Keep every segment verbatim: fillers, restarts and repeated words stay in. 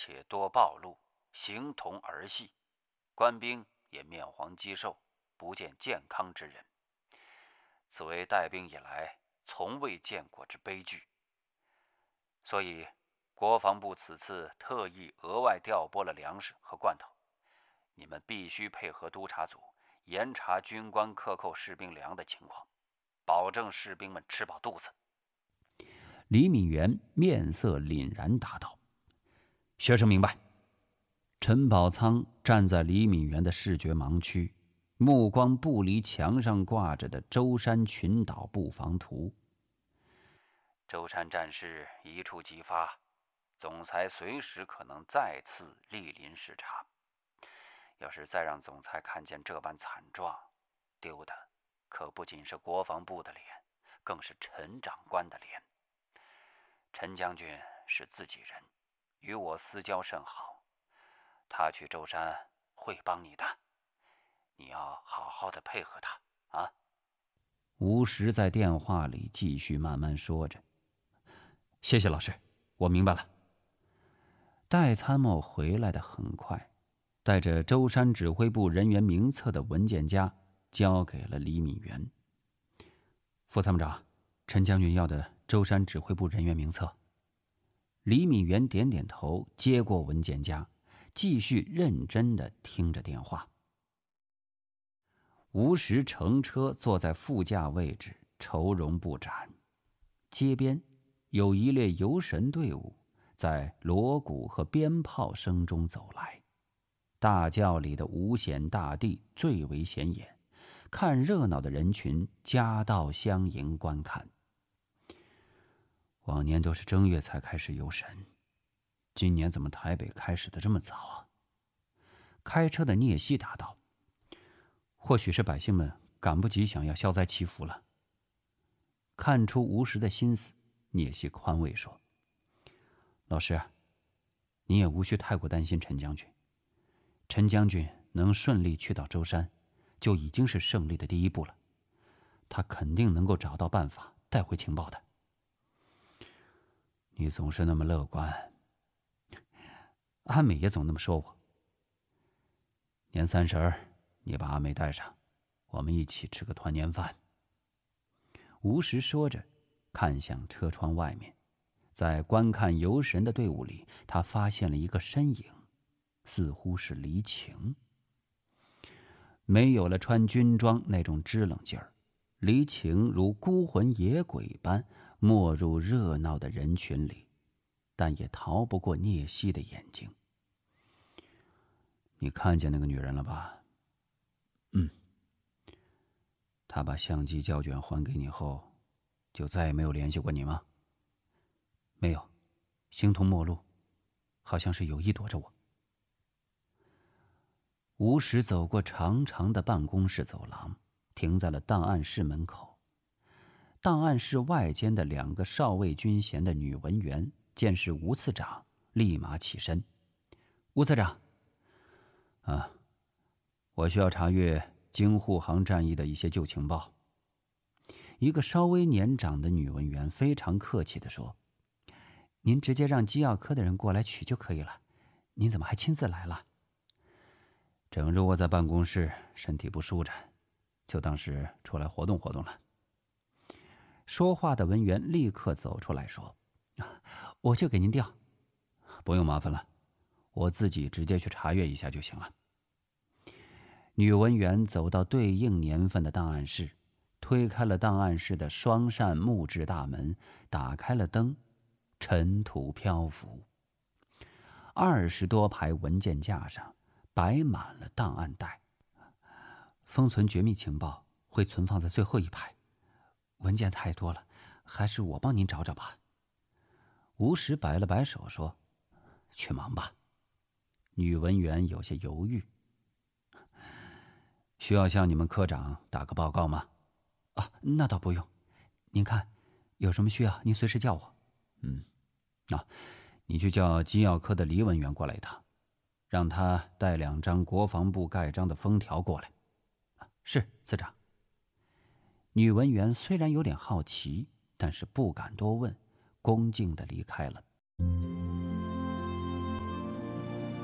且多暴露，形同儿戏，官兵也面黄肌瘦，不见健康之人。此为带兵以来从未见过之悲剧。所以国防部此次特意额外调拨了粮食和罐头，你们必须配合督察组严查军官克扣士兵粮的情况，保证士兵们吃饱肚子。 李敏元面色凛然答道：“学生明白。”陈宝仓站在李敏元的视觉盲区，目光不离墙上挂着的舟山群岛布防图。 舟山战事一触即发，总裁随时可能再次莅临视察。要是再让总裁看见这般惨状，丢的可不仅是国防部的脸，更是陈长官的脸。陈将军是自己人，与我私交甚好，他去舟山会帮你的，你要好好的配合他啊。 吴石在电话里继续慢慢说着：“谢谢老师，我明白了。”戴参谋回来的很快，带着舟山指挥部人员名册的文件夹交给了李敏元。副参谋长，陈将军要的舟山指挥部人员名册。李敏元点点头，接过文件夹，继续认真地听着电话。吴石乘车坐在副驾位置，愁容不展。街边有一列游神队伍在锣鼓和鞭炮声中走来，大轿里的五显大帝最为显眼，看热闹的人群夹道相迎观看。往年都是正月才开始游神，今年怎么台北开始的这么早啊？开车的聂西答道：“或许是百姓们赶不及想要消灾祈福了。”看出吴石的心思，聂西宽慰说：“老师，你也无需太过担心陈将军。陈将军能顺利去到舟山，就已经是胜利的第一步了。他肯定能够找到办法带回情报的。”你总是那么乐观，阿美也总那么说我。年三十儿，你把阿美带上，我们一起吃个团年饭。吴石说着，看向车窗外面，在观看游神的队伍里，他发现了一个身影，似乎是黎晴。没有了穿军装那种支棱劲儿，黎晴如孤魂野鬼般没入热闹的人群里，但也逃不过聂西的眼睛。你看见那个女人了吧？嗯。她把相机胶卷还给你后，就再也没有联系过你吗？没有，形同陌路，好像是有意躲着我。吴石走过长长的办公室走廊，停在了档案室门口。档案室外间的两个少尉军衔的女文员见是吴次长，立马起身：“吴次长，啊，我需要查阅京沪杭战役的一些旧情报。”一个稍微年长的女文员非常客气地说：“您直接让机要科的人过来取就可以了，您怎么还亲自来了？”正如我在办公室身体不舒展，就当是出来活动活动了。说话的文员立刻走出来说：“我就给您调。”“不用麻烦了，我自己直接去查阅一下就行了。”女文员走到对应年份的档案室，推开了档案室的双扇木质大门，打开了灯，尘土漂浮。二十多排文件架上摆满了档案袋，封存绝密情报会存放在最后一排，文件太多了，还是我帮您找找吧。吴石摆了摆手说：“去忙吧。”女文员有些犹豫：“需要向你们科长打个报告吗？”“啊，那倒不用。您看，有什么需要您随时叫我。”“嗯，啊，你去叫机要科的黎文员过来一趟，让他带两张国防部盖章的封条过来。”“啊，是，次长。”女文员虽然有点好奇，但是不敢多问，恭敬地离开了。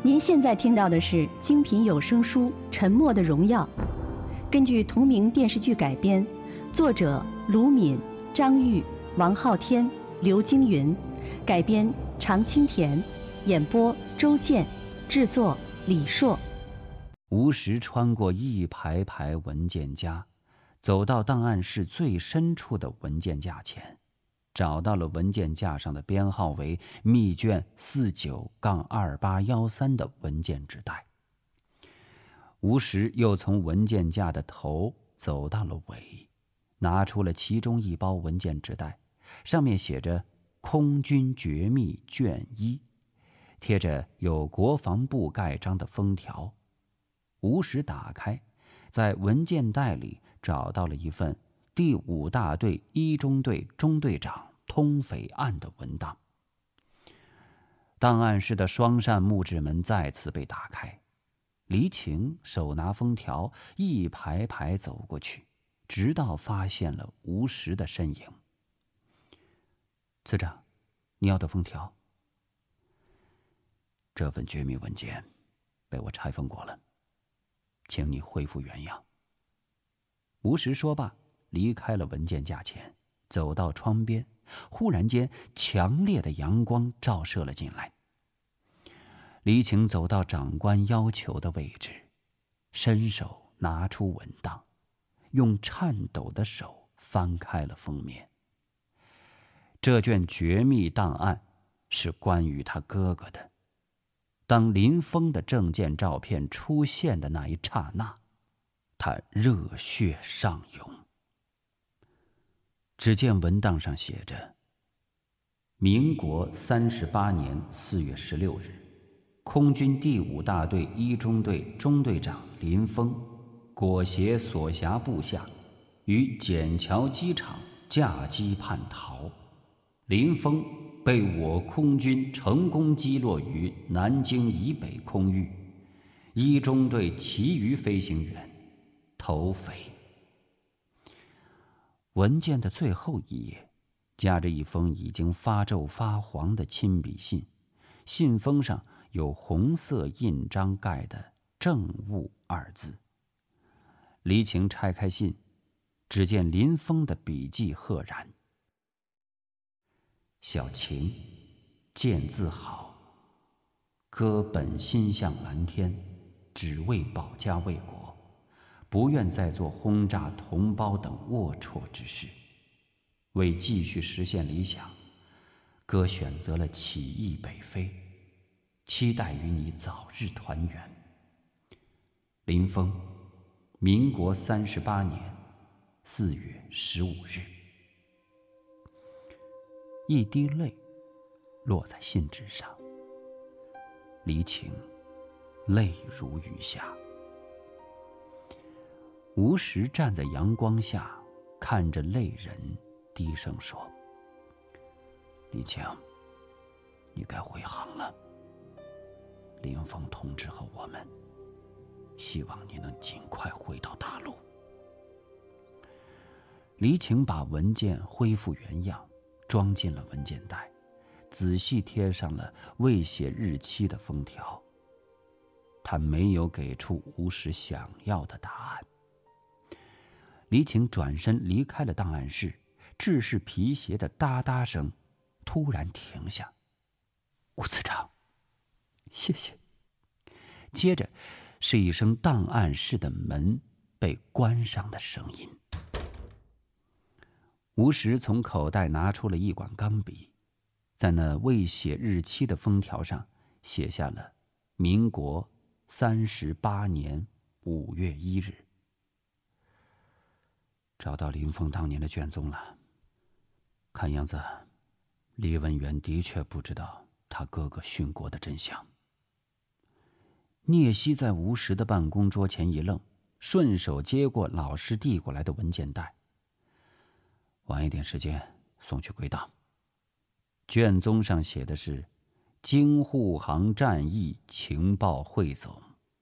您现在听到的是精品有声书《沉默的荣耀》，根据同名电视剧改编，作者卢敏、张玉、王昊天、刘晶云，改编常青田，演播周健，制作李硕。 吴石穿过一排排文件夹，走到档案室最深处的文件架前，找到了文件架上的编号为密卷四九杠二八幺三的文件纸袋。吴石又从文件架的头走到了尾，拿出了其中一包文件纸袋，上面写着空军绝密卷一，贴着有国防部盖章的封条。吴石打开，在文件袋里找到了一份第五大队一中队中队长通匪案的文档。档案室的双扇木质门再次被打开，黎晴手拿封条，一排排走过去，直到发现了吴石的身影。次长，你要的封条。这份绝密文件被我拆封过了，请你恢复原样。吴石说罢，离开了文件架前，走到窗边，忽然间强烈的阳光照射了进来。黎晴走到长官要求的位置，伸手拿出文档，用颤抖的手翻开了封面。这卷绝密档案是关于他哥哥的。当林峰的证件照片出现的那一刹那，他热血上涌。只见文档上写着：民国三十八年四月十六日，空军第五大队一中队中队长林峰，裹挟所辖部下，于笕桥机场驾机叛逃。林峰被我空军成功击落于南京以北空域，一中队其余飞行员投匪。文件的最后一页夹着一封已经发皱发黄的亲笔信，信封上有红色印章盖的政务二字。黎晴拆开信，只见林峰的笔迹赫然：小晴，见字好。哥本心向蓝天，只为保家卫国，不愿再做轰炸同胞等龌龊之事。为继续实现理想，哥选择了起义北非，期待与你早日团圆。林峰，民国三十八年四月十五日。一滴泪落在信纸上，黎晴泪如雨下。吴石站在阳光下，看着泪人，低声说：黎晴，你该回航了。林峰同志和我们希望你能尽快回到大陆。黎晴把文件恢复原样，装进了文件袋，仔细贴上了未写日期的封条。他没有给出吴石想要的答案。黎晴转身离开了档案室，制式皮鞋的哒哒声突然停下。吴次长，谢谢。接着是一声档案室的门被关上的声音。吴石从口袋拿出了一管钢笔，在那未写日期的封条上写下了民国三十八年五月一日。找到林峰当年的卷宗了，看样子李文元的确不知道他哥哥殉国的真相。聂西在吴石的办公桌前一愣，顺手接过老师递过来的文件袋。晚一点时间送去归档。卷宗上写的是京沪杭战役情报汇总。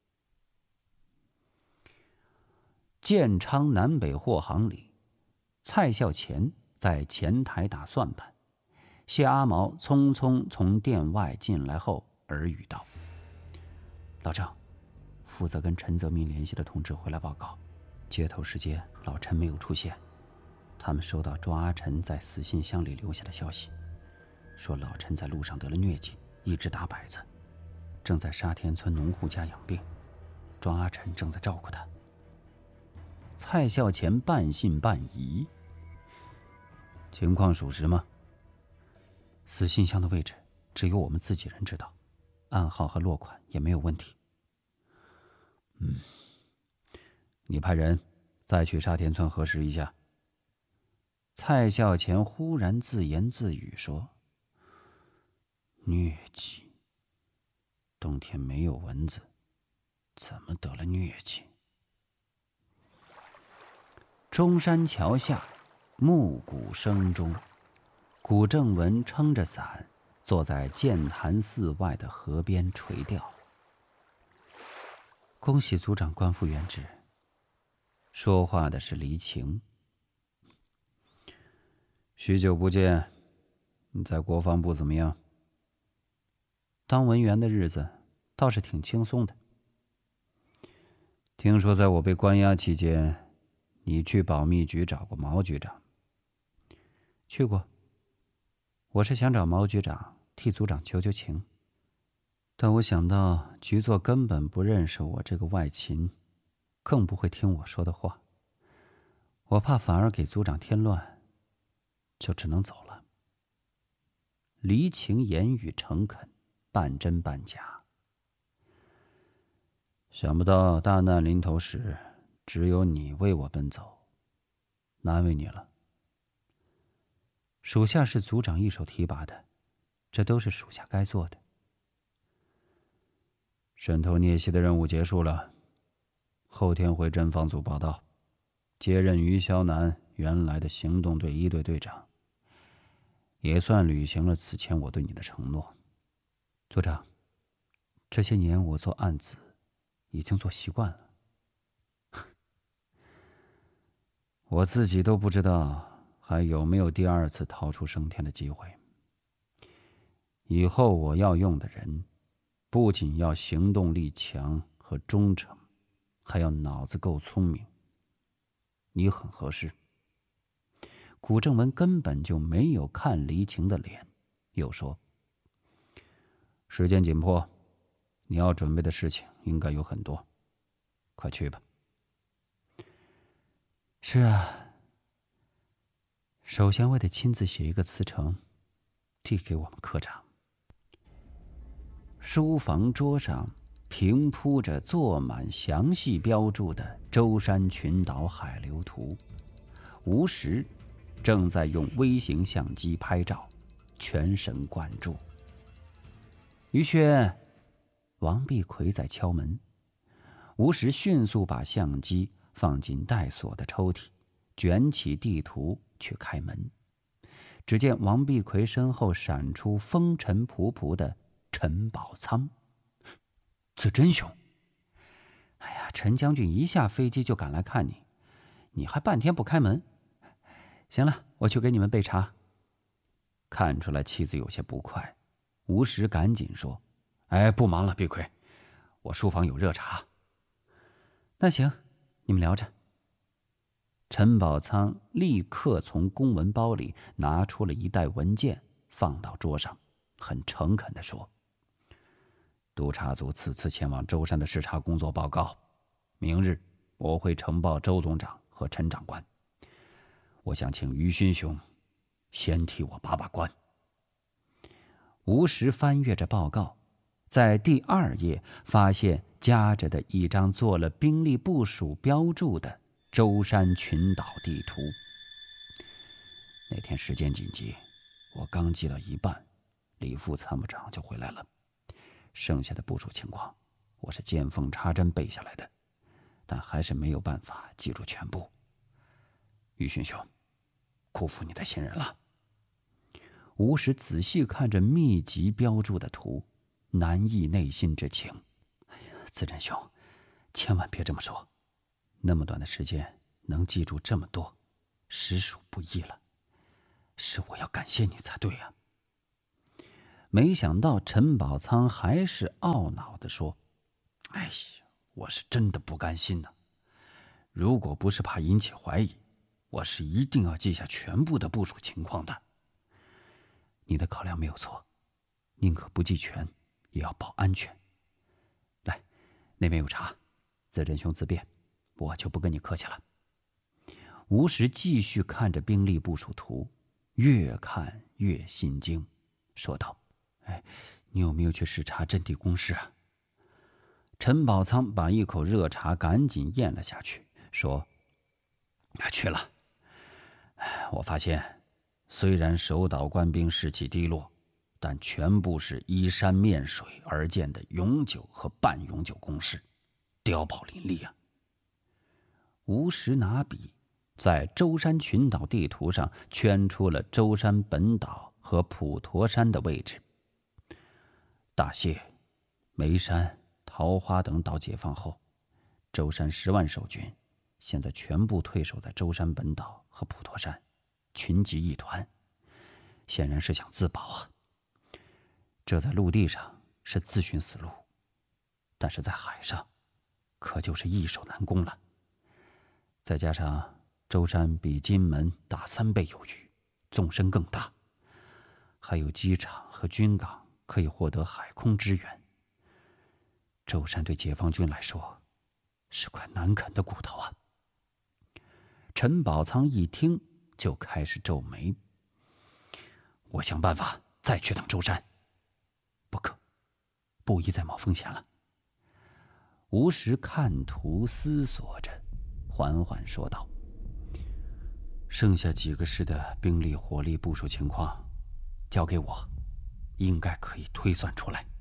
建昌南北货行里，蔡孝乾在前台打算盘，谢阿毛匆匆从店外进来后，耳语道： 老郑，负责跟陈泽民联系的同志回来报告，接头时间老陈没有出现。他们收到庄阿陈在死信箱里留下的消息，说老陈在路上得了疟疾，一直打摆子，正在沙田村农户家养病，庄阿陈正在照顾他。蔡孝乾半信半疑：情况属实吗？死信箱的位置只有我们自己人知道，暗号和落款也没有问题。嗯，你派人再去沙田村核实一下。蔡孝乾忽然自言自语说：疟疾，冬天没有蚊子，怎么得了疟疾？中山桥下，暮鼓声中，古正文撑着伞，坐在建坛寺外的河边垂钓。恭喜组长官复原职。说话的是黎晴。许久不见，你在国防部怎么样？当文员的日子倒是挺轻松的。听说在我被关押期间，你去保密局找过毛局长。去过。我是想找毛局长替组长求求情，但我想到局座根本不认识我这个外勤，更不会听我说的话，我怕反而给组长添乱，就只能走了。黎晴言语诚恳，半真半假。想不到大难临头时，只有你为我奔走，难为你了。属下是组长一手提拔的，这都是属下该做的。渗透聂西的任务结束了，后天回侦防组报道，接任于霄南原来的行动队一队队长，也算履行了此前我对你的承诺。组长，这些年我做案子已经做习惯了，我自己都不知道还有没有第二次逃出升天的机会。以后我要用的人，不仅要行动力强和忠诚，还要脑子够聪明。你很合适。古正文根本就没有看黎晴的脸，又说：时间紧迫，你要准备的事情应该有很多，快去吧。是啊，首先我得亲自写一个辞呈，递给我们科长。书房桌上平铺着坐满详细标注的舟山群岛海流图，吴石正在用微型相机拍照，全神贯注。于轩，王碧奎在敲门。吴石迅速把相机放进带锁的抽屉，卷起地图去开门。只见王碧奎身后闪出风尘仆仆的陈宝仓。子珍兄，哎呀，陈将军一下飞机就赶来看你，你还半天不开门？行了，我去给你们备茶。看出来妻子有些不快，吴石赶紧说：哎，不忙了，碧奎，我书房有热茶。那行，你们聊着。陈宝仓立刻从公文包里拿出了一袋文件，放到桌上，很诚恳地说：督察组此次前往舟山的视察工作报告，明日我会呈报周总长和陈长官。我想请于勋兄先替我把把关。吴石翻阅着报告，在第二页发现夹着的一张做了兵力部署标注的舟山群岛地图。那天时间紧急，我刚记到一半，李副参谋长就回来了。剩下的部署情况，我是见缝插针背下来的，但还是没有办法记住全部。于勋兄，辜负你的信任了。吴石仔细看着密集标注的图，难抑内心之情。哎呀，子珍兄，千万别这么说，那么短的时间能记住这么多，实属不易了。是我要感谢你才对呀、啊。没想到陈宝仓还是懊恼地说： 哎呀，我是真的不甘心呐！如果不是怕引起怀疑，我是一定要记下全部的部署情况的。你的考量没有错，宁可不记全，也要保安全。来，那边有茶，自斟兄自便，我就不跟你客气了。吴石继续看着兵力部署图，越看越心惊，说道：“哎，你有没有去视察阵地工事啊？”陈宝仓把一口热茶赶紧咽了下去，说：“去了。我发现，虽然守岛官兵士气低落，但全部是依山面水而建的永久和半永久工事，碉堡林立啊。”吴石拿笔在舟山群岛地图上圈出了舟山本岛和普陀山的位置。大谢、眉山、桃花等岛解放后，舟山十万守军现在全部退守在舟山本岛和普陀山，群集一团，显然是想自保啊。这在陆地上是自寻死路，但是在海上可就是易守难攻了。再加上舟山比金门大三倍有余，纵深更大，还有机场和军港可以获得海空支援。舟山对解放军来说是块难啃的骨头啊！陈宝仓一听就开始皱眉：“我想办法再去趟舟山。”“不可，不宜再冒风险了。”吴石看图思索着，缓缓说道：“剩下几个师的兵力火力部署情况交给我，应该可以推算出来。”